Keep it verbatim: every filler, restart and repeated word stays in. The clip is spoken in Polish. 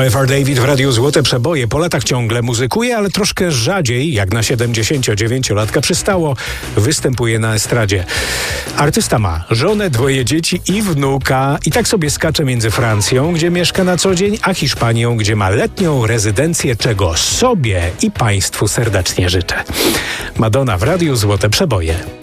Clive R. David w Radiu Złote Przeboje. Po latach ciągle muzykuje, ale troszkę rzadziej, jak na siedemdziesięciodziewięciolatka przystało, występuje na estradzie. Artysta ma żonę, dwoje dzieci i wnuka i tak sobie skacze między Francją, gdzie mieszka na co dzień, a Hiszpanią, gdzie ma letnią rezydencję, czego sobie i państwu serdecznie życzę. Madonna w Radiu Złote Przeboje.